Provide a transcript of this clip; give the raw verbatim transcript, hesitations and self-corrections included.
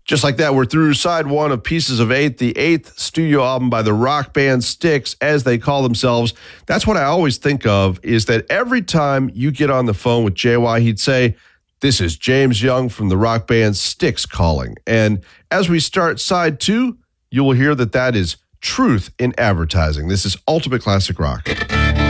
Just like that, we're through side one of Pieces of Eight, the eighth studio album by the rock band Styx, as they call themselves. That's what I always think of, is that every time you get on the phone with J Y, he'd say, "This is James Young from the rock band Styx calling." And as we start side two, you will hear that that is truth in advertising. This is Ultimate Classic Rock.